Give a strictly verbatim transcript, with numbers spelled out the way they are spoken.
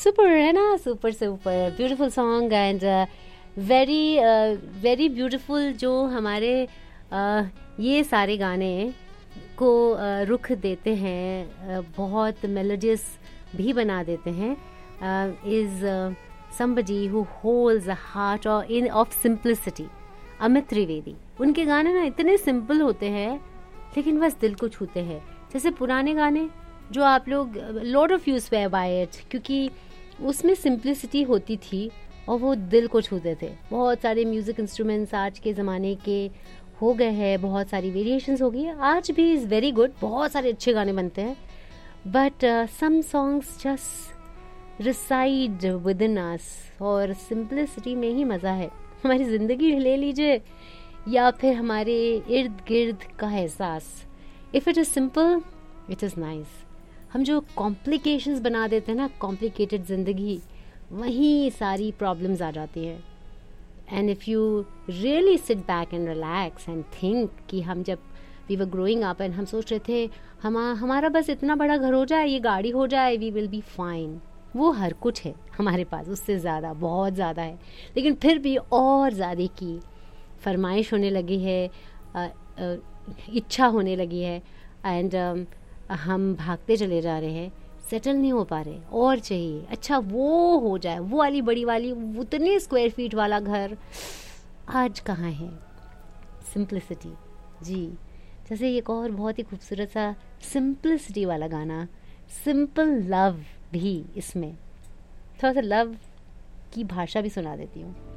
Super है ना, super super beautiful song and very very beautiful जो हमारे uh, ये सारे गाने को uh, रुख देते हैं, uh, बहुत मेलोडियस भी बना देते हैं. Is somebody who holds a heart or in of simplicity. Amit Trivedi, उनके गाने ना इतने सिंपल होते हैं लेकिन बस दिल को छूते हैं. जैसे पुराने गाने जो आप लोग lot of use where by it, क्योंकि उसमें सिंप्लिसिटी होती थी और वो दिल को छूते थे. बहुत सारे म्यूजिक इंस्ट्रूमेंट्स आज के ज़माने के हो गए हैं, बहुत सारी वेरिएशंस हो गई है. आज भी इज़ वेरी गुड, बहुत सारे अच्छे गाने बनते हैं, but some songs just reside with in अस. और सिंप्लिसिटी में ही मज़ा है. हमारी ज़िंदगी ले लीजिए या फिर हमारे इर्द गिर्द का एहसास, if it is simple it is nice. हम जो कॉम्प्लिकेशंस बना देते हैं ना, कॉम्प्लिकेटेड ज़िंदगी, वहीं सारी प्रॉब्लम्स आ जाती हैं. And if you really sit back and relax and think कि हम जब we were growing up and हम सोच रहे थे हम हमारा बस इतना बड़ा घर हो जाए, ये गाड़ी हो जाए, वी विल बी फाइन. वो हर कुछ है हमारे पास, उससे ज़्यादा, बहुत ज़्यादा है, लेकिन फिर भी और ज़्यादा की फरमाइश होने लगी है, आ, आ, इच्छा होने लगी है. एंड हम भागते चले जा रहे हैं, सेटल नहीं हो पा रहे, और चाहिए. अच्छा वो हो जाए, वो वाली बड़ी वाली उतने स्क्वायर फीट वाला घर आज कहाँ है. सिंप्लिसिटी जी. जैसे एक और बहुत ही खूबसूरत सा सिंप्लिसिटी वाला गाना, सिंपल लव भी, इसमें थोड़ा सा लव की भाषा भी सुना देती हूँ.